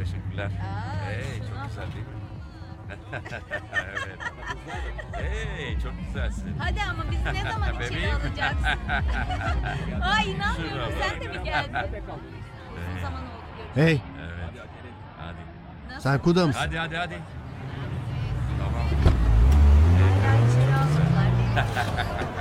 Teşekkürler. Aa, Hey, şuna çok bak. güzel değil mi? Evet. Hey, çok güzelsin. Hadi ama bizi ne zaman içeri Bebeğim. alacaksın? Ay Şuna inanmıyorum. bak. Sen de mi geldin? Uzun zaman oldu görüşürüz. Hey, Evet. Hadi. Nasıl? sen Kuda mısın? Hadi hadi hadi. Tamam. Hala içeri almadılar beni.